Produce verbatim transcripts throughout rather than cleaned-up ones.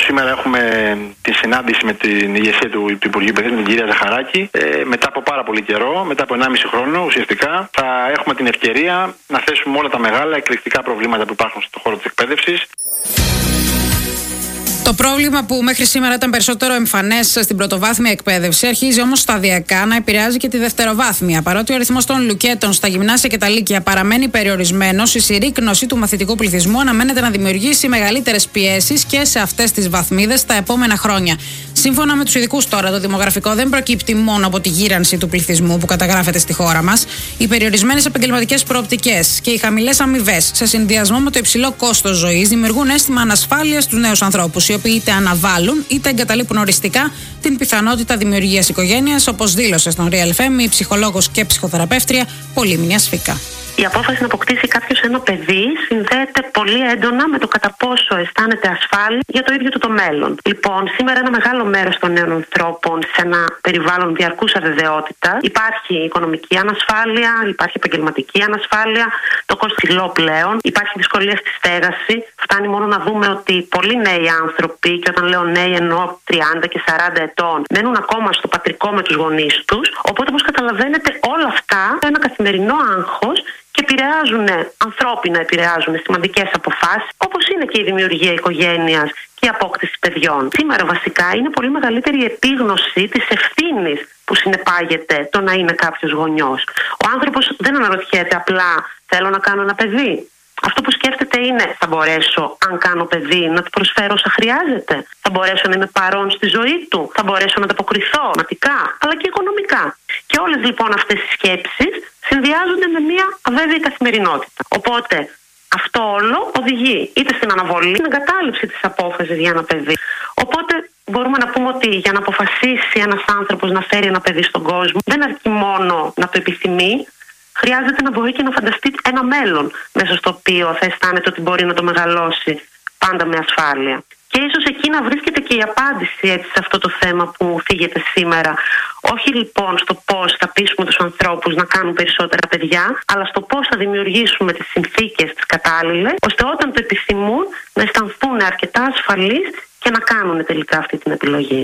σήμερα έχουμε τη συνάντηση με την ηγεσία του, του Υπουργείου Παιδείας, την κυρία Ζαχαράκη. Ε, μετά από πάρα πολύ καιρό, μετά από ενάμιση χρόνο ουσιαστικά, θα έχουμε την ευκαιρία να θέσουμε όλα τα μεγάλα εκρηκτικά προβλήματα που υπάρχουν στον χώρο της εκπαίδευσης. Το πρόβλημα που μέχρι σήμερα ήταν περισσότερο εμφανές στην πρωτοβάθμια εκπαίδευση, αρχίζει όμως σταδιακά να επηρεάζει και τη δευτεροβάθμια. Παρότι ο αριθμός των λουκέτων στα γυμνάσια και τα λύκεια παραμένει περιορισμένος, η συρρίκνωση του μαθητικού πληθυσμού αναμένεται να δημιουργήσει μεγαλύτερες πιέσεις και σε αυτές τις βαθμίδες τα επόμενα χρόνια. Σύμφωνα με τους ειδικούς τώρα, το δημογραφικό δεν προκύπτει μόνο από τη γύρανση του πληθυσμού που καταγράφεται στη χώρα μας. Οι περιορισμένες επαγγελματικές προοπτικές και οι χαμηλές αμοιβές, σε συνδυασμό με το υψηλό κόστος ζωής, δημιουργούν αίσθημα ανασφάλειας στους νέους ανθρώπους, οι οποίοι είτε αναβάλουν είτε εγκαταλείπουν οριστικά την πιθανότητα δημιουργίας οικογένειας, όπως δήλωσε στον Real εφ εμ η ψυχολόγος και ψυχοθεραπεύτρια Πολύμνια Σφίκα. Η απόφαση να αποκτήσει κάποιο ένα παιδί συνδέεται πολύ έντονα με το κατά πόσο αισθάνεται ασφάλεια για το ίδιο του το μέλλον. Λοιπόν, σήμερα ένα μεγάλο μέρος των νέων ανθρώπων σε ένα περιβάλλον διαρκούς αβεβαιότητας. Υπάρχει οικονομική ανασφάλεια, υπάρχει επαγγελματική ανασφάλεια, το κόστος υψηλό πλέον, υπάρχει δυσκολία στη στέγαση. Φτάνει μόνο να δούμε ότι πολλοί νέοι άνθρωποι, και όταν λέω νέοι εννοώ τριάντα και σαράντα ετών, μένουν ακόμα στο πατρικό με τους γονείς τους. Οπότε, όπως καταλαβαίνετε, όλα αυτά ένα καθημερινό άγχος και επηρεάζουν, ανθρώπινα επηρεάζουν σημαντικές αποφάσεις, όπως είναι και η δημιουργία οικογένειας και η απόκτηση παιδιών. Σήμερα βασικά είναι πολύ μεγαλύτερη η επίγνωση της ευθύνης που συνεπάγεται το να είναι κάποιος γονιός. Ο άνθρωπος δεν αναρωτιέται απλά θέλω να κάνω ένα παιδί. Αυτό που σκέφτεται είναι θα μπορέσω, αν κάνω παιδί, να του προσφέρω όσα χρειάζεται. Θα μπορέσω να είμαι παρόν στη ζωή του. Θα μπορέσω να ανταποκριθώ ματικά, αλλά και οικονομικά. Και όλες λοιπόν αυτές οι σκέψεις συνδυάζονται με μια αβέβαιη καθημερινότητα. Οπότε αυτό όλο οδηγεί είτε στην αναβολή, στην εγκατάλειψη της απόφασης για ένα παιδί. Οπότε μπορούμε να πούμε ότι για να αποφασίσει ένας άνθρωπος να φέρει ένα παιδί στον κόσμο, δεν αρκεί μόνο να το επιθυμεί. Χρειάζεται να μπορεί και να φανταστεί ένα μέλλον μέσα στο οποίο θα αισθάνεται ότι μπορεί να το μεγαλώσει πάντα με ασφάλεια. Και ίσως εκεί να βρίσκεται και η απάντηση έτσι, σε αυτό το θέμα που φύγεται σήμερα. Όχι λοιπόν στο πώς θα πείσουμε τους ανθρώπους να κάνουν περισσότερα παιδιά, αλλά στο πώς θα δημιουργήσουμε τις συνθήκες τις κατάλληλες, ώστε όταν το επιθυμούν να αισθανθούν αρκετά ασφαλείς και να κάνουν τελικά αυτή την επιλογή.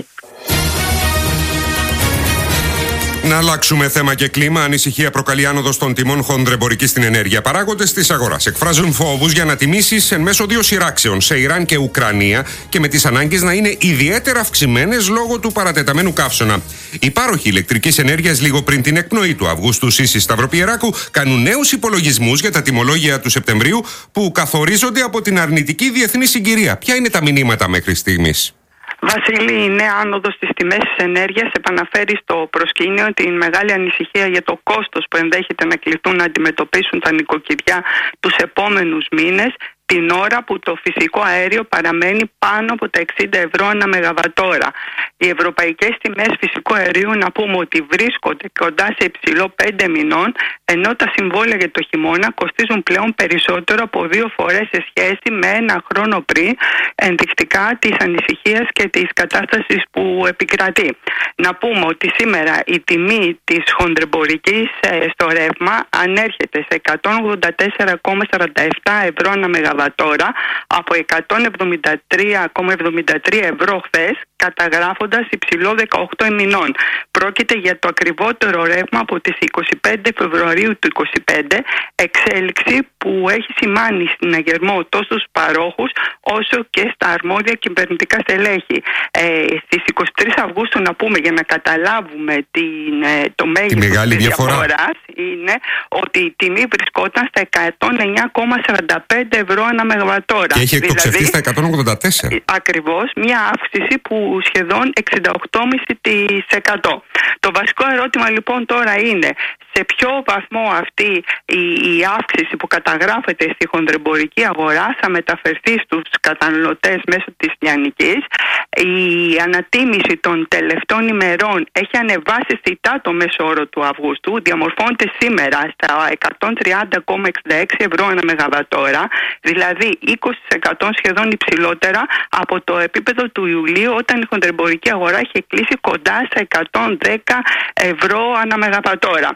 Να αλλάξουμε θέμα και κλίμα. Ανησυχία προκαλεί άνοδος των τιμών χονδρεμπορικής στην ενέργεια. Παράγοντες της αγοράς εκφράζουν φόβους για ανατιμήσεις εν μέσω δύο σειράξεων σε Ιράν και Ουκρανία και με τις ανάγκες να είναι ιδιαίτερα αυξημένες λόγω του παρατεταμένου καύσωνα. Οι πάροχοι ηλεκτρικής ενέργειας λίγο πριν την εκπνοή του Αυγούστου Σύσης Σταυροπιεράκου κάνουν νέους υπολογισμούς για τα τιμολόγια του Σεπτεμβρίου που καθορίζονται από την αρνητική διεθνή συγκυρία. Ποια είναι τα μηνύματα μέχρι στιγμής? Βασίλη, η νέα άνοδος στις τιμές της ενέργειας επαναφέρει στο προσκήνιο την μεγάλη ανησυχία για το κόστος που ενδέχεται να κληθούν να αντιμετωπίσουν τα νοικοκυριά τους επόμενους μήνες, την ώρα που το φυσικό αέριο παραμένει πάνω από τα εξήντα ευρώ ανά μεγαβατόρα. Οι ευρωπαϊκές τιμές φυσικού αερίου να πούμε ότι βρίσκονται κοντά σε υψηλό πέντε μηνών, ενώ τα συμβόλαια για το χειμώνα κοστίζουν πλέον περισσότερο από δύο φορές σε σχέση με ένα χρόνο πριν, ενδεικτικά της ανησυχίας και της κατάστασης που επικρατεί. Να πούμε ότι σήμερα η τιμή της χονδρεμπορικής στο ρεύμα ανέρχεται σε εκατόν ογδόντα τέσσερα κόμμα σαράντα επτά ευρώ ανά μεγαβατόρα από εκατόν εβδομήντα τρία κόμμα εβδομήντα τρία ευρώ χθες, καταγράφοντας υψηλό δεκαοκτώ ημινών. Πρόκειται για το ακριβότερο ρεύμα από τις είκοσι πέντε Φεβρουαρίου του είκοσι πέντε, εξέλιξη που έχει σημάνει συναγερμό τόσο στους παρόχους όσο και στα αρμόδια κυβερνητικά στελέχη. Ε, στις είκοσι τρεις Αυγούστου, να πούμε για να καταλάβουμε την, το μέγεθος της διαφοράς, είναι ότι η τιμή βρισκόταν στα εκατόν εννιά κόμμα σαράντα πέντε ευρώ ανά μεγαβατόρα. Και έχει εκτοξευθεί δηλαδή, στα εκατόν ογδόντα τέσσερα. Ακριβώς, μια αύξηση που σχεδόν εξήντα οκτώ κόμμα πέντε τοις εκατό. Το βασικό ερώτημα λοιπόν τώρα είναι σε ποιο βαθμό αυτή η, η αύξηση που καταγράφεται στη χονδρεμπορική αγορά θα μεταφερθεί στους καταναλωτές μέσω της λιανικής. Η ανατίμηση των τελευταίων ημερών έχει ανεβάσει αισθητά το μέσο όρο του Αυγούστου, διαμορφώνεται σήμερα στα εκατόν τριάντα κόμμα εξήντα έξι ευρώ ανά μεγαβατόρα, δηλαδή είκοσι τοις εκατό σχεδόν υψηλότερα από το επίπεδο του Ιουλίου, όταν η χονδρεμπορική αγορά είχε κλείσει κοντά στα εκατόν δέκα ευρώ ανά μεγαβατόρα.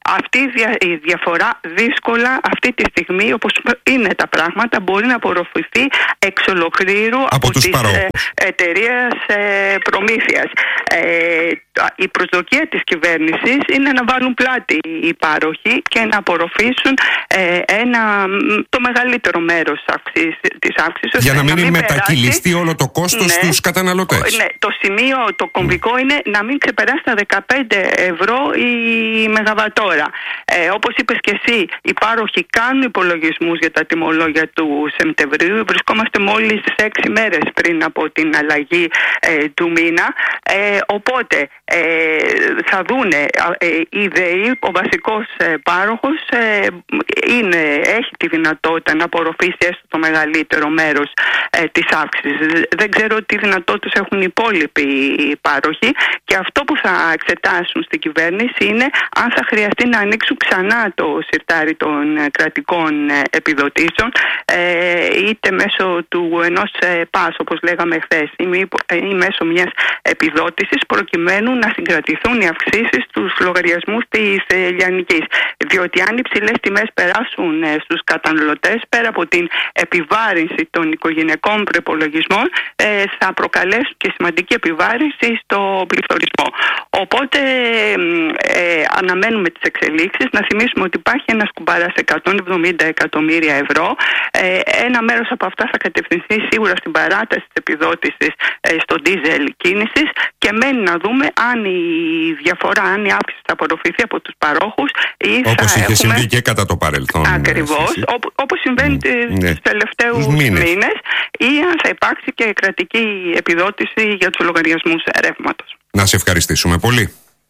αυτή η διαφορά δύσκολα αυτή τη στιγμή, όπως είναι τα πράγματα, μπορεί να απορροφηθεί εξ ολοκλήρου από, από τις εταιρείες προμήθειας. Η προσδοκία της κυβέρνησης είναι να βάλουν πλάτη οι πάροχοι και να απορροφήσουν ένα, το μεγαλύτερο μέρος της αύξησης. Για να μην, να μην μετακυλιστεί όλο το κόστος, ναι, στους καταναλωτές. Ναι, το σημείο το κομβικό mm. είναι να μην ξεπεράσει τα δεκαπέντε ευρώ η μεγαβατόρα. Ε, όπως είπες και εσύ, οι πάροχοι κάνουν υπολογισμούς για τα τιμολόγια του Σεπτεμβρίου. Βρισκόμαστε μόλις έξι μέρες πριν από την αλλαγή ε, του μήνα. Ε, οπότε ε, θα δούνε ε, η ΔΕΗ, ο βασικός ε, πάροχος, ε, είναι, έχει τη δυνατότητα να απορροφήσει έστω το μεγαλύτερο μέρος ε, της αύξησης. Δεν ξέρω τι δυνατότητες έχουν οι υπόλοιποι πάροχοι, και αυτό που θα εξετάσουν στην κυβέρνηση είναι αν θα χρειαστεί να ανοίξουν ξανά το συρτάρι των κρατικών επιδοτήσεων, είτε μέσω του ενός ΠΑΣ, όπως λέγαμε χθες, ή μέσω μιας επιδότησης, προκειμένου να συγκρατηθούν οι αυξήσεις στους λογαριασμούς της λιανικής. Διότι αν οι ψηλές τιμές περάσουν στους καταναλωτές, πέρα από την επιβάρυνση των οικογενειακών προϋπολογισμών, θα προκαλέσουν και σημαντική επιβάρυνση στο πληθωρισμό. Οπότε ε, αναμένουμε τις εξελίξεις. Να θυμίσουμε ότι υπάρχει ένας κουμπάρας εκατόν εβδομήντα εκατομμύρια ευρώ. Ε, ένα μέρος από αυτά θα κατευθυνθεί σίγουρα στην παράταση της επιδότησης ε, στο ντίζελ κίνησης, και μένει να δούμε αν η διαφορά, αν η αύξηση θα απορροφηθεί από τους παρόχους ή όπως θα είχε έχουμε... συμβεί και κατά το παρελθόν. Ακριβώς, Ό, όπως συμβαίνει mm, ναι. τους τελευταίους μήνες. μήνες, ή αν θα υπάρξει και κρατική επιδότηση για τους λογαριασμούς ρεύματος. Να σε ευχαριστήσουμε πολύ.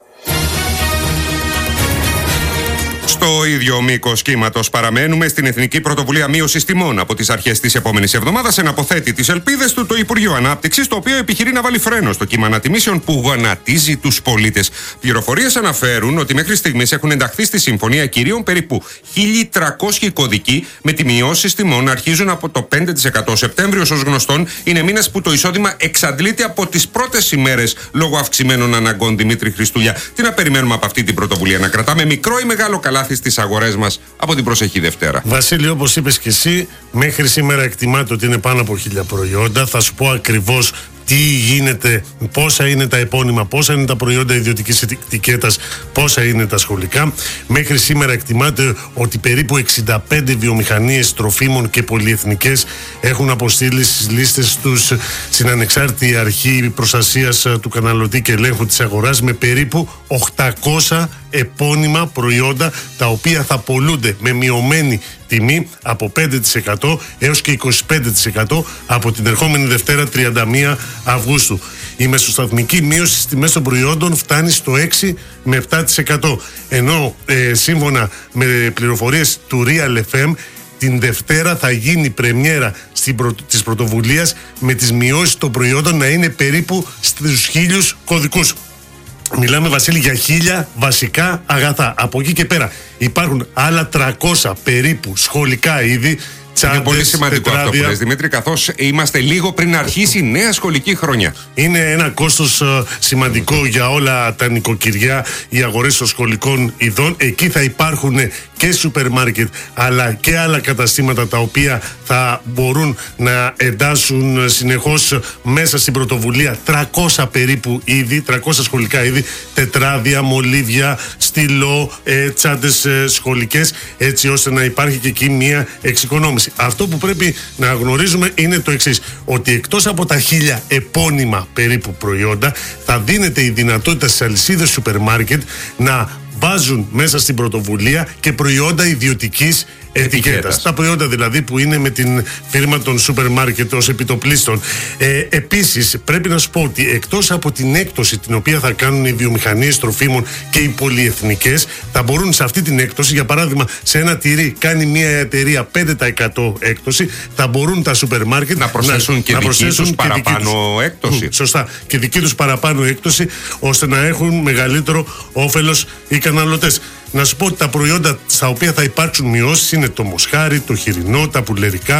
Στο ίδιο μήκος κύματος παραμένουμε στην Εθνική Πρωτοβουλία Μείωσης Τιμών. Από τις αρχές της επόμενης εβδομάδας εναποθέτει τις ελπίδες του το Υπουργείο Ανάπτυξης, το οποίο επιχειρεί να βάλει φρένο στο κύμα ανατιμήσεων που γονατίζει τους πολίτες. Πληροφορίες αναφέρουν ότι μέχρι στιγμής έχουν ενταχθεί στη Συμφωνία Κυρίων περίπου χίλια τριακόσιοι κωδικοί, με τη μειώσεις τιμών να αρχίζουν από το πέντε τοις εκατό. Ο Σεπτέμβριος, ως γνωστόν, είναι μήνας που το εισόδημα εξαντλείται από τις πρώτες ημέρες λόγω αυξημένων αναγκών. Δημήτρη Χριστούλια, τι να περιμένουμε από αυτή την πρωτοβουλία? Να κρατάμε μικρό ή μεγάλο καλάθι στις αγορές μας από την προσεχή Δευτέρα? Βασίλη, όπως είπες και εσύ, μέχρι σήμερα εκτιμάται ότι είναι πάνω από χίλια προϊόντα. Θα σου πω ακριβώς τι γίνεται, πόσα είναι τα επώνυμα, πόσα είναι τα προϊόντα ιδιωτικής ετικέτας, πόσα είναι τα σχολικά. Μέχρι σήμερα εκτιμάται ότι περίπου εξήντα πέντε βιομηχανίες τροφίμων και πολυεθνικές έχουν αποστείλει στις λίστες τους στην Ανεξάρτητη Αρχή Προστασίας του Καταναλωτή και Ελέγχου της Αγοράς, με περίπου οκτακόσια επώνυμα προϊόντα, τα οποία θα πωλούνται με μειωμένη τιμή από πέντε τοις εκατό έως και είκοσι πέντε τοις εκατό από την ερχόμενη Δευτέρα τριάντα μία Αυγούστου. Η μεσοσταθμική μείωση στις τιμές των προϊόντων φτάνει στο έξι με επτά τοις εκατό, ενώ ε, σύμφωνα με πληροφορίες του Real εφ εμ, την Δευτέρα θα γίνει πρεμιέρα στην προ... της πρωτοβουλίας, με τις μειώσεις των προϊόντων να είναι περίπου στους χίλιους κωδικούς. Μιλάμε, Βασίλη, για χίλια βασικά αγαθά. Από εκεί και πέρα υπάρχουν άλλα τριακόσια περίπου σχολικά είδη. Είναι πολύ σημαντικό τετράδια. Αυτό που λες, Δημήτρη, καθώς είμαστε λίγο πριν αρχίσει η νέα σχολική χρονιά. Είναι ένα κόστος uh, σημαντικό για όλα τα νοικοκυριά, οι αγορές των σχολικών ειδών. Εκεί θα υπάρχουν και σούπερ μάρκετ, αλλά και άλλα καταστήματα, τα οποία θα μπορούν να εντάσσουν συνεχώς μέσα στην πρωτοβουλία τριακόσια περίπου είδη, τριακόσια σχολικά είδη, τετράδια, μολύβια, στυλό, ε, τσάντες ε, σχολικές, έτσι ώστε να υπάρχει και εκεί μια εξοικονόμηση. Αυτό που πρέπει να γνωρίζουμε είναι το εξής, ότι εκτός από τα χίλια επώνυμα περίπου προϊόντα, θα δίνεται η δυνατότητα στις αλυσίδες σούπερ μάρκετ να βάζουν μέσα στην πρωτοβουλία και προϊόντα ιδιωτικής ετικέτας. Τα προϊόντα δηλαδή που είναι με την φίρμα των σούπερ μάρκετ ως επιτοπλίστων. Ε, επίσης, πρέπει να σου πω ότι εκτός από την έκπτωση την οποία θα κάνουν οι βιομηχανίες τροφίμων και οι πολυεθνικές, θα μπορούν σε αυτή την έκπτωση, για παράδειγμα, σε ένα τυρί κάνει μια εταιρεία πέντε τοις εκατό έκπτωση, θα μπορούν τα σούπερ μάρκετ να προσθέσουν να, και να δική προσθέσουν τους παραπάνω τους, έκπτωση. Σωστά. Και δική τους παραπάνω έκπτωση, ώστε να έχουν μεγαλύτερο όφελος οι καταναλωτές. Να σου πω ότι τα προϊόντα στα οποία θα υπάρξουν μειώσεις είναι το μοσχάρι, το χοιρινό, τα πουλερικά,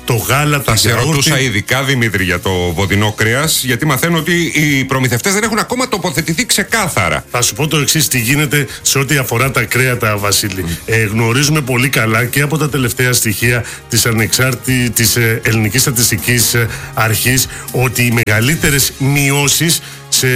το γάλα, το Θα σε ρωτούσα ειδικά, Δημήτρη, για το βοδινό κρέας, γιατί μαθαίνω ότι οι προμηθευτές δεν έχουν ακόμα τοποθετηθεί ξεκάθαρα. Θα σου πω το εξής, τι γίνεται σε ό,τι αφορά τα κρέατα, Βασίλη. Mm. Ε, γνωρίζουμε πολύ καλά και από τα τελευταία στοιχεία της ανεξάρτητης της ε, Ελληνικής Στατιστικής ε, Αρχής ότι οι μεγαλύτερες μειώσεις σε,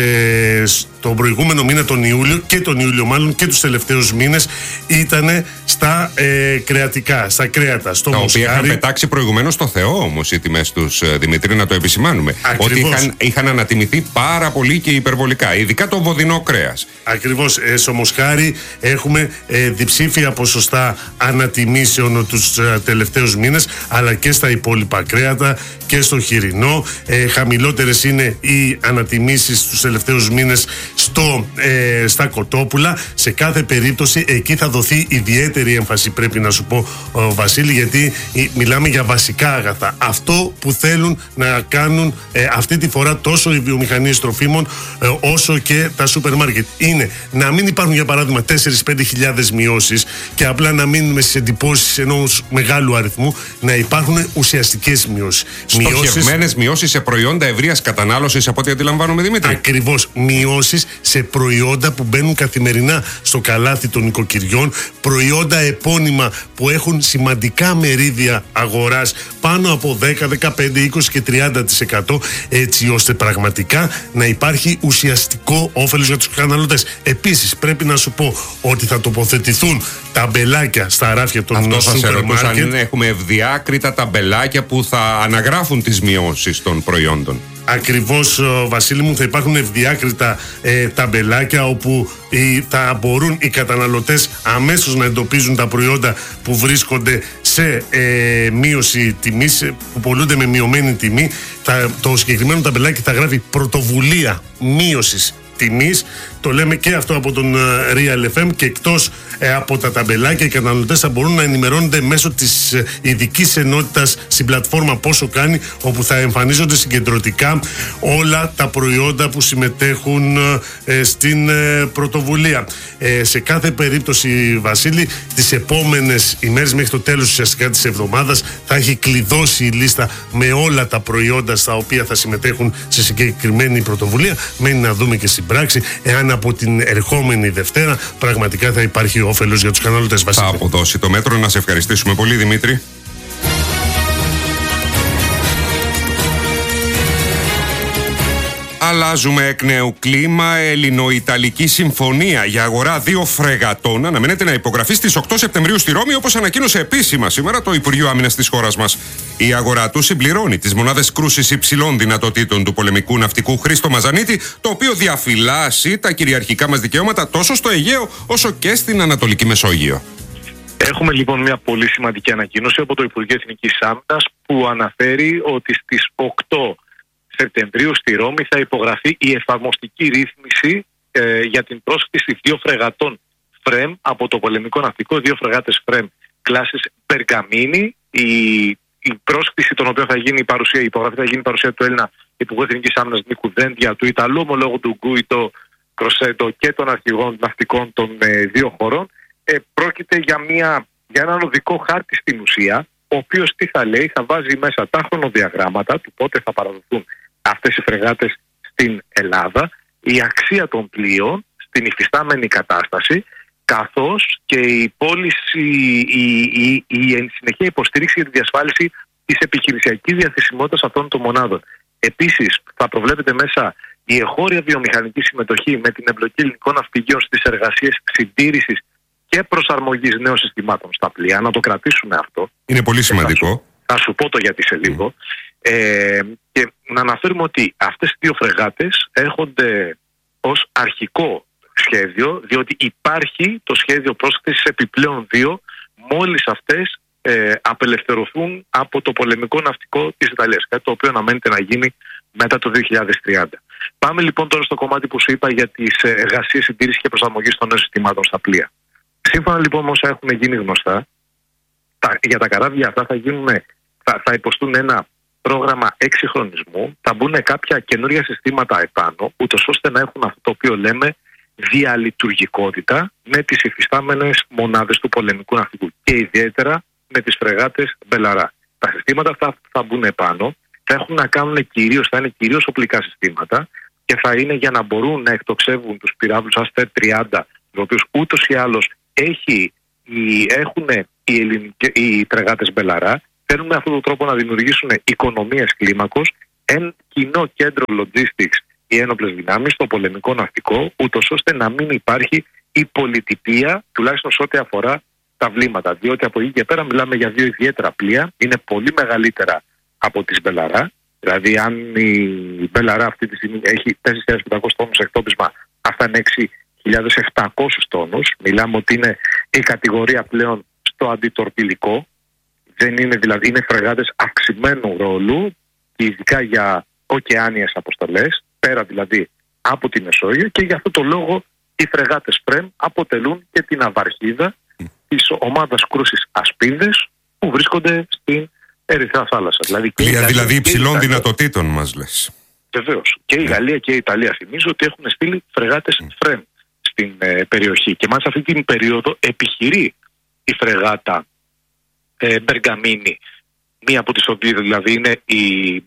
τον προηγούμενο μήνα, τον Ιούλιο και τον Ιούλιο μάλλον και τους τελευταίους μήνες ήταν στα ε, κρεατικά, στα κρέατα, στο τα μοσχάρι. οποία είχαν πετάξει προηγουμένως στο Θεό όμως οι τιμές τους, Δημήτρη, να το επισημάνουμε. Ακριβώς. Ότι είχαν, είχαν ανατιμηθεί πάρα πολύ και υπερβολικά, ειδικά το βοδινό κρέας. Ακριβώς, ε, στο μοσχάρι έχουμε ε, διψήφια ποσοστά ανατιμήσεων τους ε, τελευταίους μήνες, αλλά και στα υπόλοιπα κρέατα και στο χοιρινό. Ε, χαμηλότερες είναι οι ανατιμήσεις τους τελευταίους μήνες στο, ε, στα κοτόπουλα. Σε κάθε περίπτωση εκεί θα δοθεί ιδιαίτερη έμφαση, πρέπει να σου πω, ο Βασίλη, γιατί ε, μιλάμε για βασικά αγαθά. Αυτό που θέλουν να κάνουν ε, αυτή τη φορά τόσο οι βιομηχανίες τροφίμων ε, όσο και τα σούπερ μάρκετ είναι να μην υπάρχουν, για παράδειγμα, τέσσερις με πέντε χιλιάδες μειώσεις και απλά να μείνουμε στις εντυπώσεις ενός μεγάλου αριθμού, να υπάρχουν ουσιαστικές μειώσεις. Στοχευμένες μειώσεις σε προϊόντα ευρείας κατανάλωσης, από ό,τι αντιλαμβάνομαι, Δημήτρη. Ακριβώς, μειώσεις σε προϊόντα που μπαίνουν καθημερινά στο καλάθι των νοικοκυριών, προϊόντα επώνυμα που έχουν σημαντικά μερίδια αγοράς, πάνω από δέκα, δεκαπέντε, είκοσι και τριάντα τοις εκατό, έτσι ώστε πραγματικά να υπάρχει ουσιαστικό όφελος για τους καταναλωτές. Επίσης, πρέπει να σου πω ότι θα τοποθετηθούν ταμπελάκια στα ράφια των Αυτό θα σε σούπερ ρωτούσα, μάρκετ. αν έχουμε ευδιάκριτα ταμπελάκια που θα αναγράφουν τις μειώσεις των προϊόντων. Ακριβώς, Βασίλη μου, θα υπάρχουν ευδιάκριτα ε, ταμπελάκια όπου ε, θα μπορούν οι καταναλωτές αμέσως να εντοπίζουν τα προϊόντα που βρίσκονται σε ε, μείωση τιμής, που πολλούνται με μειωμένη τιμή. Θα, το συγκεκριμένο ταμπελάκι θα γράφει πρωτοβουλία μείωσης τιμής. Το λέμε και αυτό από τον Real εφ εμ, και εκτός ε, από τα ταμπελάκια, οι καταναλωτές θα μπορούν να ενημερώνονται μέσω της ε, ειδικής ενότητας στην πλατφόρμα Πόσο Κάνει, όπου θα εμφανίζονται συγκεντρωτικά όλα τα προϊόντα που συμμετέχουν ε, στην ε, πρωτοβουλία. Ε, σε κάθε περίπτωση, Βασίλη, τις επόμενες ημέρες μέχρι το τέλος ουσιαστικά της εβδομάδας θα έχει κλειδώσει η λίστα με όλα τα προϊόντα στα οποία θα συμμετέχουν σε συγκεκριμένη πρωτοβουλία. Μένει να δούμε και στην πράξη εάν από την ερχόμενη Δευτέρα πραγματικά θα υπάρχει όφελος για τους καταναλωτές. Θα αποδώσει το μέτρο. Να σε ευχαριστήσουμε πολύ, Δημήτρη. Αλλάζουμε εκ νέου κλίμα. Ελληνο-Ιταλική συμφωνία για αγορά δύο φρεγατών αναμένεται να υπογραφεί στις οκτώ Σεπτεμβρίου στη Ρώμη, όπως ανακοίνωσε επίσημα σήμερα το Υπουργείο Άμυνας της χώρας μας. Η αγορά του συμπληρώνει τις μονάδες κρούσης υψηλών δυνατοτήτων του πολεμικού ναυτικού Χρήστο Μαζανίτη, το οποίο διαφυλάσσει τα κυριαρχικά μας δικαιώματα τόσο στο Αιγαίο όσο και στην Ανατολική Μεσόγειο. Έχουμε λοιπόν μια πολύ σημαντική ανακοίνωση από το Υπουργείο Εθνικής Άμυνας που αναφέρει ότι στις οκτώ Σεπτεμβρίου στη Ρώμη θα υπογραφεί η εφαρμοστική ρύθμιση ε, για την πρόσκληση δύο φρεγατών ΦΡΕΜ από το πολεμικό ναυτικό, δύο φρεγάτες ΦΡΕΜ κλάσης Περγαμίνη. Η, η πρόσκληση, τον οποίο θα γίνει η παρουσία, η υπογραφή θα γίνει η παρουσία του Έλληνα Υπουργού Εθνικής Άμυνας Νίκου Δέντια, του Ιταλού ομολόγου του Γκούιτο Κροσέντο και των αρχηγών ναυτικών των ε, δύο χωρών. Ε, πρόκειται για, μια, για έναν οδικό χάρτη στην ουσία, ο οποίος τι θα λέει, θα βάζει μέσα τα χρονοδιαγράμματα του πότε θα παραδοθούν αυτές οι φρεγάτες στην Ελλάδα, η αξία των πλοίων στην υφιστάμενη κατάσταση, καθώς και η πώληση, η, η, η, η συνεχεία υποστήριξη για τη διασφάλιση της επιχειρησιακής διαθεσιμότητας αυτών των μονάδων. Επίσης, θα προβλέπεται μέσα η εχώρια βιομηχανική συμμετοχή με την εμπλοκή ελληνικών ναυπηγείων στις εργασίες συντήρησης και προσαρμογής νέων συστημάτων στα πλοία. Να το κρατήσουμε αυτό. Είναι πολύ σημαντικό. Θα σου, θα σου πω το γιατί σε λίγο. Mm. Ε, και να αναφέρουμε ότι αυτές οι δύο φρεγάτες έρχονται ως αρχικό σχέδιο, διότι υπάρχει το σχέδιο πρόσκλησης επιπλέον δύο μόλις αυτές ε, απελευθερωθούν από το πολεμικό ναυτικό της Ιταλίας, κάτι το οποίο αναμένεται να γίνει μετά το δύο χιλιάδες τριάντα. Πάμε λοιπόν τώρα στο κομμάτι που σου είπα για τις εργασίες συντήρησης και προσαρμογής των νέων συστημάτων στα πλοία. Σύμφωνα λοιπόν με όσα έχουν γίνει γνωστά, τα, για τα καράβια αυτά θα, γίνουν, θα, θα υποστούν ένα πρόγραμμα εξυγχρονισμού, θα μπουν κάποια καινούργια συστήματα επάνω, ούτως ώστε να έχουν αυτό το οποίο λέμε διαλειτουργικότητα με τις υφιστάμενες μονάδες του πολεμικού ναυτικού και ιδιαίτερα με τις φρεγάτες Μπελαρά. Τα συστήματα αυτά θα μπουν επάνω, θα έχουν να κάνουν κυρίως, θα είναι κυρίως οπλικά συστήματα και θα είναι για να μπορούν να εκτοξεύουν τους πυράβλους Αστέρ τριάντα, τους οποίους ούτως ή άλλως έχει, έχουν οι, ελληνικές, οι φρεγάτες Μπελαρά. Θέλουν με αυτόν τον τρόπο να δημιουργήσουν οικονομίες κλίμακος, ένα κοινό κέντρο logistics οι ένοπλες δυνάμεις, το πολεμικό ναυτικό, ούτως ώστε να μην υπάρχει η πολιτιπία, τουλάχιστον σε ό,τι αφορά τα βλήματα. Διότι από εκεί και πέρα μιλάμε για δύο ιδιαίτερα πλοία, είναι πολύ μεγαλύτερα από τις Μπελαρά. Δηλαδή, αν η Μπελαρά αυτή τη στιγμή έχει τέσσερις χιλιάδες πεντακόσιους τόνους εκτόπισμα, αυτά είναι έξι χιλιάδες επτακόσιους τόνους. Μιλάμε ότι είναι η κατηγορία πλέον στο αντιτορπιλικό. Δεν είναι, δηλαδή, είναι φρεγάτες αυξημένου ρόλου, και ειδικά για ωκεάνιες αποστολές, πέρα δηλαδή από τη Μεσόγειο, και για αυτό το λόγο οι φρεγάτες Φρέμ αποτελούν και την αυαρχίδα της ομάδας κρούσης Ασπίδες που βρίσκονται στην Ερυθρά Θάλασσα. Δηλαδή, πλοία δηλαδή υψηλών δυνατοτήτων, μας λες. Βεβαίως. Και η Γαλλία και η Ιταλία, θυμίζω ότι έχουν στείλει φρεγάτες Φρέμ στην ε, περιοχή. Και μάλιστα αυτή την περίοδο επιχειρεί η φρεγάτα ε, Μπεργαμίνη. Μία από τις οποίες δηλαδή είναι η,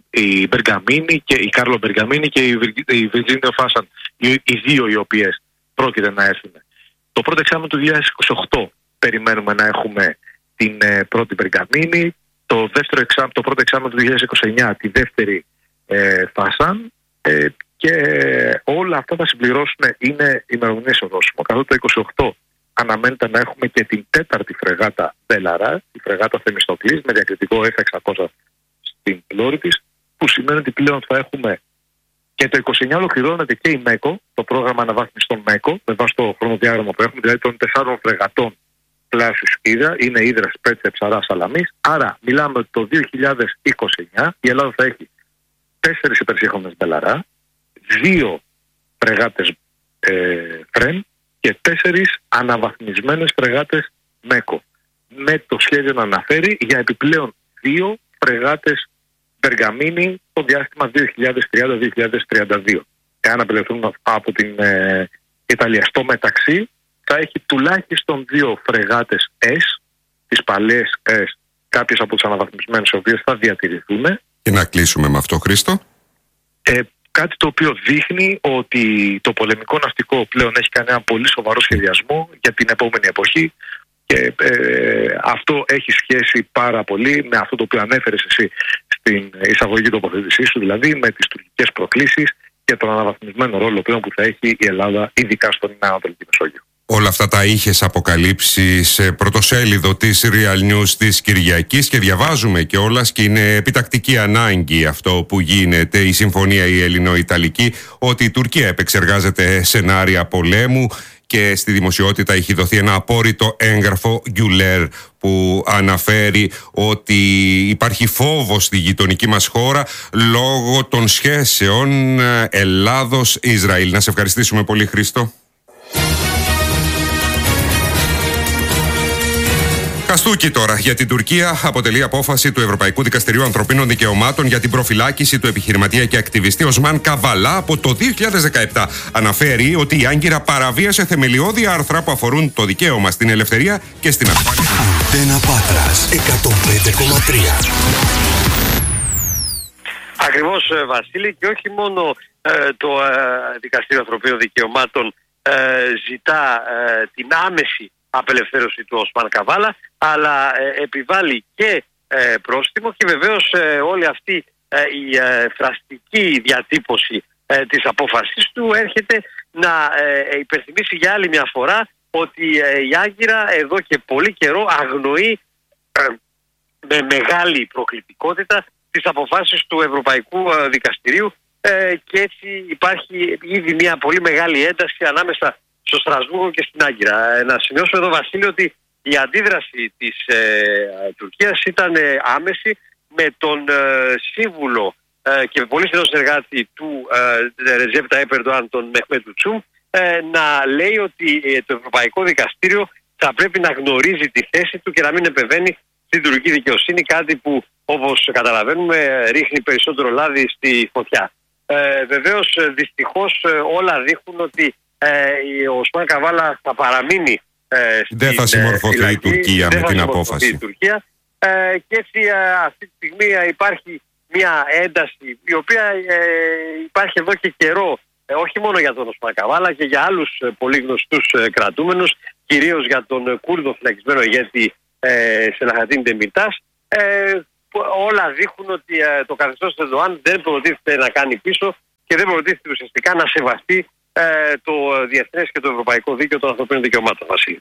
η Μπεργαμίνη και η Κάρλο Μπεργαμίνη και η, η Βιρτζίνιο Φάσαν, οι, οι δύο οι οποίες πρόκειται να έρθουν. Το πρώτο εξάμηνο του δύο χιλιάδες είκοσι οκτώ περιμένουμε να έχουμε την ε, πρώτη Μπεργαμίνη, το, δεύτερο εξάμηνο, το πρώτο εξάμηνο του δύο χιλιάδες είκοσι εννιά τη δεύτερη ε, Φάσαν, ε, και όλα αυτά θα συμπληρώσουν, είναι ημερομηνίες ορόσημο. Καθώς το είκοσι οκτώ αναμένεται να έχουμε και την τέταρτη φρεγάτα Μπελαρά, τη φρεγάτα Θεμιστοκλής, με διακριτικό εφ εξακόσια στην πλώρη της, που σημαίνει ότι πλέον θα έχουμε, και το είκοσι εννιά ολοκληρώνεται και η ΜΕΚΟ, το πρόγραμμα αναβάθμισης των ΜΕΚΟ, με βάση το χρονοδιάγραμμα που έχουμε, δηλαδή των τεσσάρων φρεγατών κλάσης Ύδρα, είναι Ύδρα, Σπέτσε, Ψαρά, Σαλαμής. Άρα μιλάμε ότι το δύο χιλιάδες είκοσι εννιά η Ελλάδα θα έχει τέσσερις υπερσύγχρονες Μπελαρά, δύο φρεγάτες ε, Φρέμ και τέσσερις αναβαθμισμένες φρεγάτες ΜΕΚΟ. Με το σχέδιο να αναφέρει για επιπλέον δύο φρεγάτες Μπεργαμίνη το διάστημα δύο χιλιάδες τριάντα με δύο χιλιάδες τριάντα δύο. Εάν απελευθερούν από την ε, Ιταλία. Στο μεταξύ θα έχει τουλάχιστον δύο φρεγάτες S, τις παλαιές S, κάποιες από τις αναβαθμισμένες, οι οποίες θα διατηρηθούν. Και να κλείσουμε με αυτό, Χρήστο. Ε, κάτι το οποίο δείχνει ότι το πολεμικό ναυτικό πλέον έχει κάνει ένα πολύ σοβαρό σχεδιασμό για την επόμενη εποχή, και ε, αυτό έχει σχέση πάρα πολύ με αυτό το οποίο ανέφερες εσύ στην εισαγωγική τοποθέτησή σου, δηλαδή με τις τουρκικές προκλήσεις και τον αναβαθμισμένο ρόλο πλέον που θα έχει η Ελλάδα, ειδικά στον Ανατολική Μεσόγειο. Όλα αυτά τα είχες αποκαλύψει σε πρωτοσέλιδο της Real News της Κυριακής και διαβάζουμε κιόλας, και είναι επιτακτική ανάγκη αυτό που γίνεται, η συμφωνία η ελληνο-ιταλική, ότι η Τουρκία επεξεργάζεται σενάρια πολέμου, και στη δημοσιότητα έχει δοθεί ένα απόρριτο έγγραφο Γκιουλέρ που αναφέρει ότι υπάρχει φόβος στη γειτονική μας χώρα λόγω των σχέσεων Ελλάδος-Ισραήλ. Να σε ευχαριστήσουμε πολύ, Χρήστο. Χαστούκι τώρα για την Τουρκία. Αποτελεί απόφαση του Ευρωπαϊκού Δικαστηρίου Ανθρωπίνων Δικαιωμάτων για την προφυλάκηση του επιχειρηματία και ακτιβιστή Οσμάν Καβαλά από το δύο χιλιάδες δεκαεπτά. Αναφέρει ότι η Άγκυρα παραβίασε θεμελιώδη άρθρα που αφορούν το δικαίωμα στην ελευθερία και στην ασφάλεια. Αντένα Πάτρας εκατόν πέντε κόμμα τρία. Ακριβώς, Βασίλη, και όχι μόνο ε, το ε, Δικαστήριο Ανθρωπίνων Δικαιωμάτων ε, ζητά ε, την άμεση απελευθέρωση του Οσμάν Καβάλα, αλλά ε, επιβάλλει και ε, πρόστιμο, και βεβαίως ε, όλη αυτή ε, η ε, φραστική διατύπωση ε, της απόφασης του έρχεται να ε, υπενθυμίσει για άλλη μια φορά ότι ε, η Άγκυρα εδώ και πολύ καιρό αγνοεί ε, με μεγάλη προκλητικότητα τις αποφάσεις του Ευρωπαϊκού ε, Δικαστηρίου, ε, και έτσι υπάρχει ήδη μια πολύ μεγάλη ένταση ανάμεσα στο Στρασβούργο και στην Άγκυρα. Ε, να σημειώσω εδώ, Βασίλη, ότι η αντίδραση της ε, Τουρκίας ήταν ε, άμεση, με τον ε, σύμβουλο ε, και πολύ στενό συνεργάτη του ε, Ρετζέπ Ταΐπ Ερντοάν, τον Μεχμέτ Κουτσούμ, ε, να λέει ότι ε, το Ευρωπαϊκό Δικαστήριο θα πρέπει να γνωρίζει τη θέση του και να μην επεμβαίνει στην τουρκική δικαιοσύνη, κάτι που, όπως καταλαβαίνουμε, ρίχνει περισσότερο λάδι στη φωτιά. Ε, βεβαίως, δυστυχώς, όλα δείχνουν ότι Ε, ο Οσμάν Καβάλα θα παραμείνει ε, στην, δεν θα συμμορφωθεί η Τουρκία με την απόφαση. Η Τουρκία. Ε, και έτσι ε, αυτή τη στιγμή ε, υπάρχει μια ένταση η οποία ε, υπάρχει εδώ και καιρό, ε, όχι μόνο για τον Οσμάν Καβάλα και για άλλους ε, πολύ γνωστούς ε, κρατούμενους, κυρίως για τον ε, Κούρδο φυλακισμένο ηγέτη ε, Σελαχαντίν Ντεμιρτάς. Ε, όλα δείχνουν ότι ε, το καθεστώς του Ερντογάν δεν προτίθεται να κάνει πίσω και δεν προτίθεται ουσιαστικά να σεβαστεί ε, το διεθνές και το ευρωπαϊκό δίκαιο των ανθρωπίνων δικαιωμάτων, Βασίλη.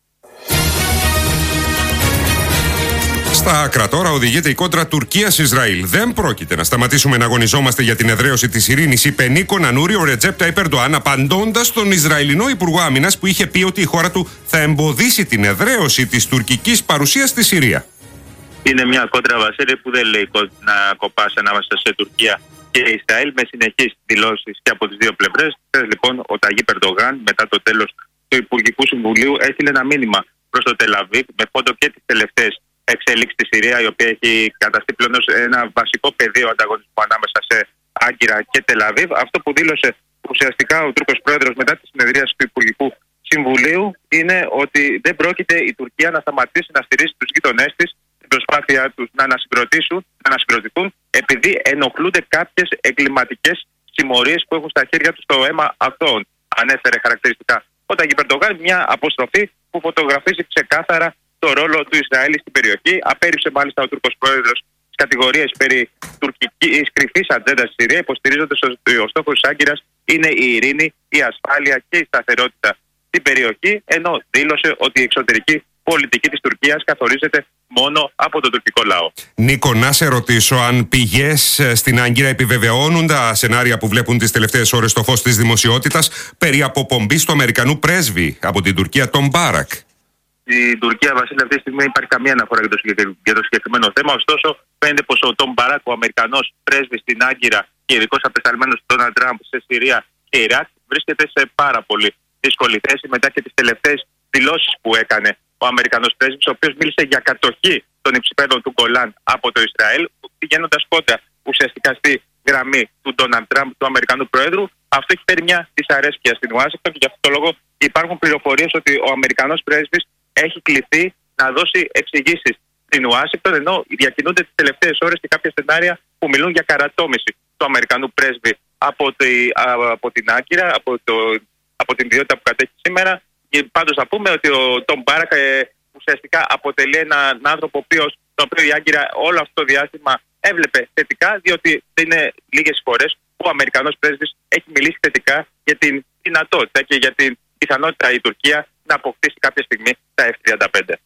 Στα άκρα τώρα οδηγείται η κόντρα Τουρκίας-Ισραήλ. Δεν πρόκειται να σταματήσουμε να αγωνιζόμαστε για την εδραίωση της ειρήνης, είπε Νίκο Νανούρη ο Ρετζέπ Ταϊπ Ερντοάν, απαντώντας στον Ισραηλινό Υπουργό Άμυνας που είχε πει ότι η χώρα του θα εμποδίσει την εδραίωση της τουρκικής παρουσίας στη Συρία. Είναι μια κόντρα, Βασίλη, που δεν λέει να κοπάσει ανάμεσα σε Τουρκία και Ισραήλ με συνεχείς δηλώσεις και από τις δύο πλευρές. Χθες λοιπόν ο Ταγίπ Ερντογάν, μετά το τέλος του Υπουργικού Συμβουλίου, έστειλε ένα μήνυμα προς το Τελαβίβ με φόντο και τις τελευταίες εξέλιξη στη Συρία, η οποία έχει καταστεί πλέον ένα βασικό πεδίο ανταγωνισμού ανάμεσα σε Άγκυρα και Τελαβίβ. Αυτό που δήλωσε ουσιαστικά ο Τούρκος πρόεδρος μετά τη συνεδρίαση του Υπουργικού Συμβουλίου είναι ότι δεν πρόκειται η Τουρκία να σταματήσει να στηρίζει τους γείτονές της στην προσπάθειά τους να ανασυγκροτήσουν, να ανασυγκροτηθούν, επειδή ενοχλούνται κάποιες εγκληματικές συμμορίες που έχουν στα χέρια τους το αίμα αυτών. Ανέφερε χαρακτηριστικά ο Ταγίπ Ερντογάν μια αποστροφή που φωτογραφίζει ξεκάθαρα το ρόλο του Ισραήλ στην περιοχή. Απέρριψε μάλιστα ο Τούρκος πρόεδρος τις κατηγορίες περί τουρκικής κρυφής ατζέντας στη Συρία, υποστηρίζοντας ότι ο στόχος της Άγκυρας είναι η ειρήνη, η ασφάλεια και η σταθερότητα στην περιοχή, ενώ δήλωσε ότι η εξωτερική πολιτική της Τουρκίας καθορίζεται μόνο από τον τουρκικό λαό. Νίκο, να σε ρωτήσω αν πηγές στην Άγκυρα επιβεβαιώνουν τα σενάρια που βλέπουν τις τελευταίες ώρες στο φως της δημοσιότητας περί αποπομπής του Αμερικανού πρέσβη από την Τουρκία, τον Μπάρακ. Στην Τουρκία, Βασίλη, αυτή τη στιγμή δεν υπάρχει καμία αναφορά για το, για το συγκεκριμένο θέμα. Ωστόσο, φαίνεται πως ο Τον Μπαράκ, ο Αμερικανός πρέσβης στην Άγκυρα και ειδικός απεσταλμένος του Ντόναλντ Τραμπ σε Συρία και Ιράκ, βρίσκεται σε πάρα πολύ δύσκολη θέση μετά και τις τελευταίες δηλώσεις που έκανε ο Αμερικανός πρέσβης, ο οποίος μίλησε για κατοχή των υψηπέδων του Γκολάν από το Ισραήλ, πηγαίνοντας κόντρα ουσιαστικά στη γραμμή του Ντόναλντ Τραμπ, του Αμερικανού Προέδρου. Αυτό έχει φέρει μια δυσαρέσκεια στην Ουάσιγκτον και γι' αυτό το λόγο υπάρχουν πληροφορίες ότι ο Αμερικανός πρέσβης έχει κληθεί να δώσει εξηγήσεις στην Ουάσιγκτον, ενώ διακινούνται τις τελευταίες ώρες και κάποια σενάρια που μιλούν για καρατόμηση του Αμερικανού πρέσβη από, τη, από την Άγκυρα, από, το, από την ιδιότητα που κατέχει σήμερα. Και πάντως να πούμε ότι ο Τον Μπάρακ ε, ουσιαστικά αποτελεί έναν άνθρωπο οποίος, τον οποίο η Άγκυρα όλο αυτό το διάστημα έβλεπε θετικά, διότι είναι λίγες φορές που ο Αμερικανός πρέσβης έχει μιλήσει θετικά για την δυνατότητα και για την πιθανότητα η Τουρκία να αποκτήσει κάποια στιγμή τα εφ τριάντα πέντε.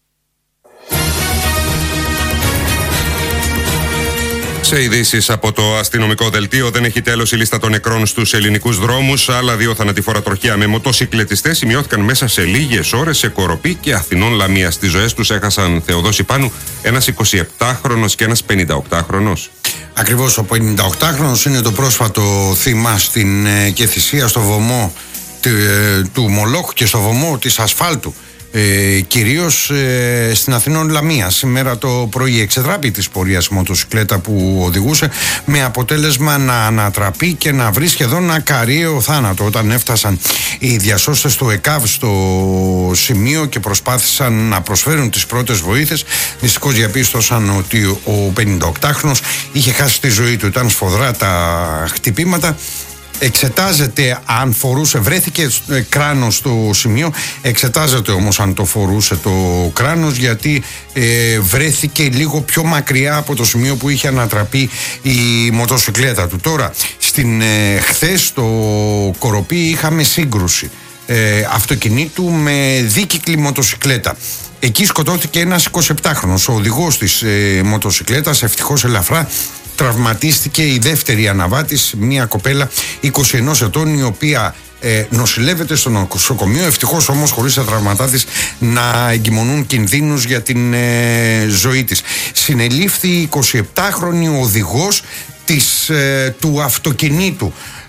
Σε ειδήσεις από το αστυνομικό δελτίο, δεν έχει τέλος η λίστα των νεκρών στους ελληνικούς δρόμους. Άλλα δύο θανατηφόρα τροχαία με μοτοσυκλετιστές σημειώθηκαν μέσα σε λίγες ώρες σε Κοροπή και Αθηνών Λαμίας. Τις ζωές τους έχασαν, Θεοδόση Πάνου, ένας εικοσιεπτάχρονος και ένας πενηνταοκτάχρονος. Ακριβώς, ο πενηνταοκτάχρονος είναι το πρόσφατο θύμα στην ε, και θυσία στο βωμό ε, του Μολόχ και στο βωμό της ασφάλτου. Ε, κυρίως ε, στην Αθηνών Λαμία. Σήμερα το πρωί εξετράπη της πορείας μοτοσυκλέτα που οδηγούσε, με αποτέλεσμα να ανατραπεί και να βρει σχεδόν ακαριαίο θάνατο. Όταν έφτασαν οι διασώστες του ΕΚΑΒ στο σημείο και προσπάθησαν να προσφέρουν τις πρώτες βοήθειες, δυστυχώς διαπίστωσαν ότι ο πενηνταοκτάχρονος είχε χάσει τη ζωή του. Ήταν σφοδρά τα χτυπήματα. Εξετάζεται αν φορούσε, βρέθηκε κράνος στο σημείο, εξετάζεται όμως αν το φορούσε το κράνος, γιατί ε, βρέθηκε λίγο πιο μακριά από το σημείο που είχε ανατραπεί η μοτοσυκλέτα του. Τώρα, στην, ε, χθες στο Κοροπή είχαμε σύγκρουση ε, αυτοκινήτου με δίκυκλη μοτοσυκλέτα. Εκεί σκοτώθηκε ένας εικοσιεπτάχρονος, ο οδηγός της ε, μοτοσυκλέτας, ευτυχώς ελαφρά. Τραυματίστηκε η δεύτερη αναβάτης, μια κοπέλα είκοσι ενός ετών, η οποία ε, νοσηλεύεται στο νοσοκομείο, ευτυχώς όμως χωρίς τα τραυματά της να εγκυμονούν κινδύνους για την ε, ζωή της. Συνελήφθη η εικοσιεπτάχρονη οδηγός της, ε, του αυτοκινήτου.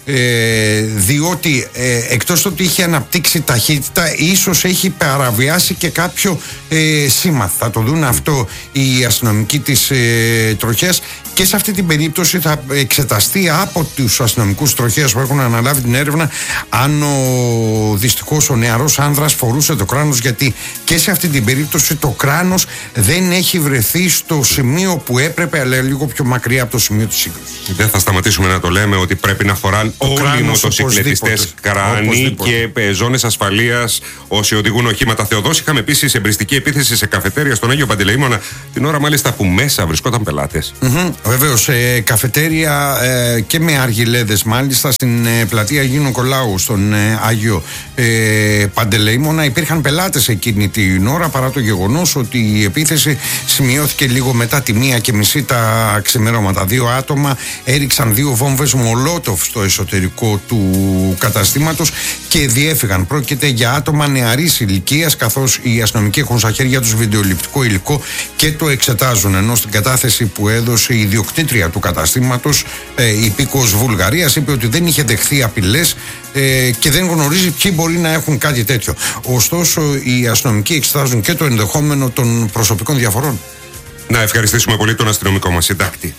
ε, διότι ε, εκτός του ότι είχε αναπτύξει ταχύτητα, ίσως έχει παραβιάσει και κάποιο ε, σήμα. Θα το δουν αυτό οι αστυνομικοί της ε, τροχέας, και σε αυτή την περίπτωση θα εξεταστεί από τους αστυνομικούς τροχέας που έχουν αναλάβει την έρευνα αν ο, δυστυχώς ο νεαρός άνδρας φορούσε το κράνος, γιατί και σε αυτή την περίπτωση το κράνος δεν έχει βρεθεί στο σημείο που έπρεπε, αλλά λίγο πιο μακριά από το σημείο της σύγκρουσης. Δεν θα σταματήσουμε να το λέμε ότι πρέπει να φοράν το όλοι οι μοτοσυκλετιστές κράνη και ζώνες ασφαλείας όσοι οδηγούν οχήματα. Θεοδός, είχαμε επίσης εμπριστική επίθεση σε καφετέρια στον Άγιο Παντελεήμονα, την ώρα μάλιστα που μέσα βρισκόταν πελάτες. Mm-hmm. Βεβαίως, ε, καφετέρια ε, και με αργιλέδες μάλιστα στην ε, πλατεία Αγίου Νικολάου στον ε, Άγιο ε, Παντελεήμονα. Υπήρχαν πελάτες εκείνη την ώρα, παρά το γεγονός ότι η επίθεση σημειώθηκε λίγο μετά τη μία και μισή τα ξημερώματα. Δύο άτομα έριξαν δύο βόμβες μολότοφ στο εσωτερικό του καταστήματος και διέφυγαν. Πρόκειται για άτομα νεαρής ηλικίας, καθώς οι αστυνομικοί έχουν στα χέρια τους βιντεοληπτικό υλικό και το εξετάζουν. Ενώ στην κατάθεση που έδωσε η ιδιοκτήτρια του καταστήματος, ε, η υπήκοος Βουλγαρίας, είπε ότι δεν είχε δεχθεί απειλές ε, και δεν γνωρίζει ποιοι μπορεί να έχουν κάτι τέτοιο. Ωστόσο, οι αστυνομικοί εξετάζουν και το ενδεχόμενο των προσωπικών διαφορών. Να ευχαριστήσουμε πολύ τον αστυνομικό μας συντάκτη.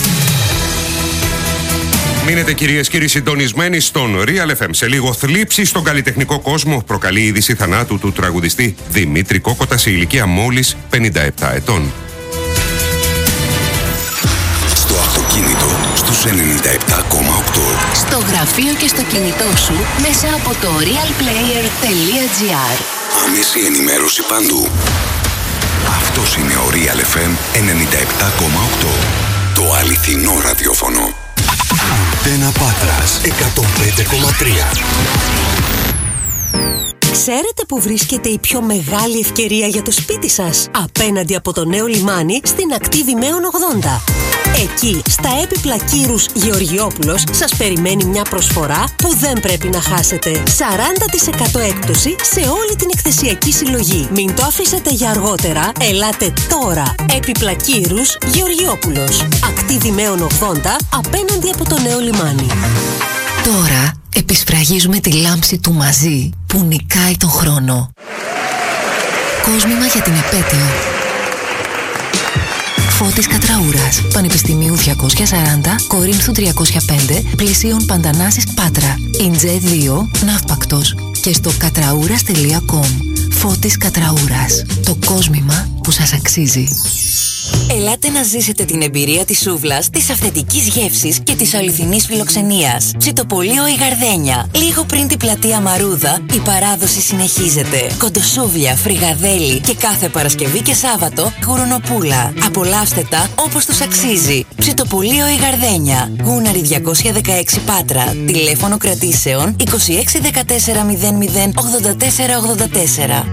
Μείνετε κυρίες και κύριοι συντονισμένοι στον Real εφ εμ. Σε λίγο, θλίψη στον καλλιτεχνικό κόσμο προκαλεί η είδηση θανάτου του τραγουδιστή Δημήτρη Κόκοτα σε ηλικία μόλις πενήντα επτά ετών. Στο αυτοκίνητο στους ενενήντα επτά κόμμα οκτώ. Στο γραφείο και στο κινητό σου μέσα από το real player τελεία τζι άρ. Άμεση ενημέρωση παντού. Αυτός είναι ο Real εφ εμ ενενήντα επτά κόμμα οκτώ. Το αληθινό ραδιόφωνο. Αντένα Πάτρας εκατόν πέντε κόμμα τρία. Ξέρετε που βρίσκεται η πιο μεγάλη ευκαιρία για το σπίτι σας? Απέναντι από το νέο λιμάνι στην ακτή Δημαίων ογδόντα. Εκεί, στα έπιπλα Κύρους Γεωργιόπουλος, σας περιμένει μια προσφορά που δεν πρέπει να χάσετε. σαράντα τοις εκατό έκπτωση σε όλη την εκθεσιακή συλλογή. Μην το αφήσετε για αργότερα, ελάτε τώρα. Έπιπλα Κύρους Γεωργιόπουλος. Ακτή Δημαίων ογδόντα, απέναντι από το νέο λιμάνι. Τώρα επισφραγίζουμε τη λάμψη του μαζί που νικάει τον χρόνο. Κόσμημα για την επέτειο. Φώτης Κατραούρας, Πανεπιστημίου διακόσια σαράντα, Κορίνθου τριακόσια πέντε, Πλησίων Παντανάσης Πάτρα, Ιντζέ δύο, Ναύπακτος και στο κατραούρας τελεία κομ. Φώτης Κατραούρας, το κόσμημα που σας αξίζει. Ελάτε να ζήσετε την εμπειρία της σούβλας, της αυθεντικής γεύσης και της αληθινής φιλοξενίας. Ψητοπολείο η Γαρδένια. Λίγο πριν την πλατεία Μαρούδα, η παράδοση συνεχίζεται. Κοντοσούβλια, φρυγαδέλι και κάθε Παρασκευή και Σάββατο γουρνοπούλα. Απολαύστε τα όπως τους αξίζει. Ψητοπολείο η Γαρδένια. Γούναρη διακόσια δεκαέξι Πάτρα. Τηλέφωνο κρατήσεων είκοσι έξι δεκατέσσερα μηδέν μηδέν ογδόντα τέσσερα ογδόντα τέσσερα.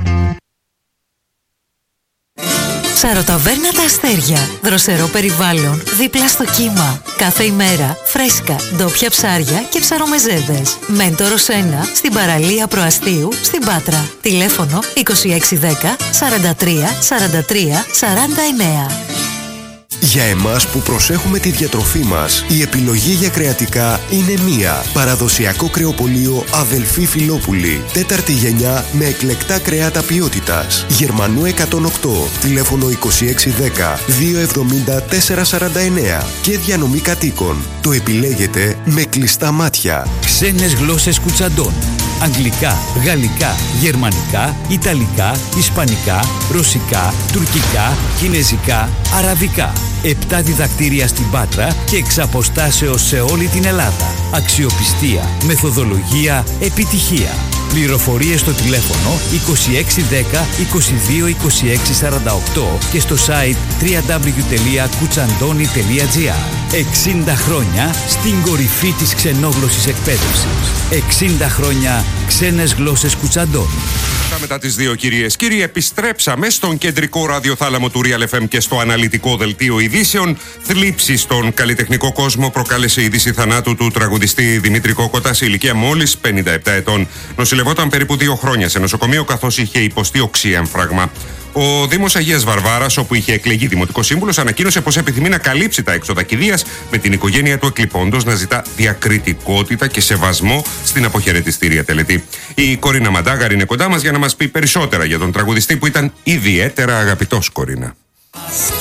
Σαροταβέρνα Τα Αστέρια. Δροσερό περιβάλλον, δίπλα στο κύμα. Κάθε ημέρα φρέσκα, ντόπια ψάρια και ψαρομεζέδες. Μέντορος ένα, στην παραλία Προαστίου, στην Πάτρα. Τηλέφωνο είκοσι έξι δέκα σαράντα τρία σαράντα τρία σαράντα εννέα. Για εμάς που προσέχουμε τη διατροφή μας, η επιλογή για κρεατικά είναι μία. Παραδοσιακό κρεοπωλείο Αδελφή Φιλόπουλη. Τέταρτη γενιά με εκλεκτά κρέατα ποιότητας. Γερμανού εκατόν οκτώ. Τηλέφωνο είκοσι έξι δέκα διακόσια εβδομήντα τέσσερα σαράντα εννέα. Και διανομή κατοίκων. Το επιλέγετε με κλειστά μάτια. Ξένες γλώσσες Κουτσαντών. Αγγλικά, γαλλικά, γερμανικά, ιταλικά, ισπανικά, ρωσικά, τουρκικά, κινεζικά, αραβικά. Επτά διδακτήρια στην Πάτρα και εξ αποστάσεως σε όλη την Ελλάδα. Αξιοπιστία, μεθοδολογία, επιτυχία. Πληροφορίες στο τηλέφωνο είκοσι έξι δέκα είκοσι δύο είκοσι έξι σαράντα οκτώ και στο site double-u double-u double-u τελεία κουτσαντώνη τελεία τζι άρ. εξήντα χρόνια στην κορυφή της ξενόγλωσσης εκπαίδευσης. εξήντα χρόνια ξένες γλώσσες Κουτσαντώνη. Μετά τις δύο κυρίες κύριοι, επιστρέψαμε στον κεντρικό ραδιοθάλαμο του Real εφ εμ και στο αναλυτικό δελτίο ειδήσεων. Θλίψη στον καλλιτεχνικό κόσμο προκάλεσε η είδηση θανάτου του τραγουδιστή Δημήτρη Κόκοτα σε ηλικία μόλις πενήντα επτά ετών. Νοσηλευόταν περίπου δύο χρόνια σε νοσοκομείο καθώς είχε υποστεί οξύεμφραγμα. Ο Δήμος Αγίας Βαρβάρας, όπου είχε εκλεγεί δημοτικός σύμβουλος, ανακοίνωσε πως επιθυμεί να καλύψει τα έξοδα κηδείας, με την οικογένεια του εκλειπώντος να ζητά διακριτικότητα και σεβασμό στην αποχαιρετιστήρια τελετή. Η Κορίνα Μαντάγαρη είναι κοντά μας για να μας πει περισσότερα για τον τραγουδιστή που ήταν ιδιαίτερα αγαπητός, Κορίνα.